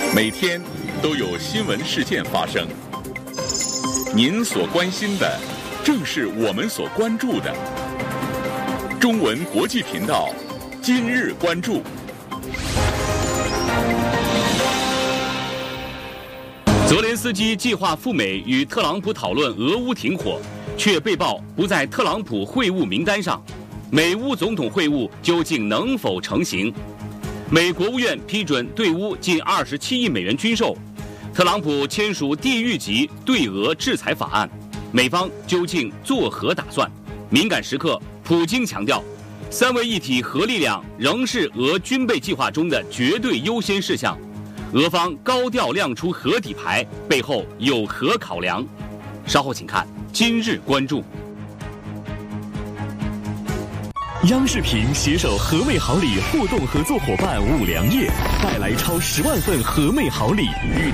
每天都有新闻事件发生，您所关心的正是我们所关注的。中文国际频道今日关注。 泽连斯基计划赴美与特朗普讨论俄乌停火，却被曝不在特朗普会晤名单上。美乌总统会晤究竟能否成行？美国务院批准对乌近27亿美元军售，特朗普签署地狱级对俄制裁法案，美方究竟作何打算？敏感时刻，普京强调，三位一体核力量仍是俄军备计划中的绝对优先事项。俄方高调亮出核底牌，背后有何考量？稍后请看今日关注。 央视频携手和美好礼互动合作伙伴五粮液，带来超10万份和美好礼，与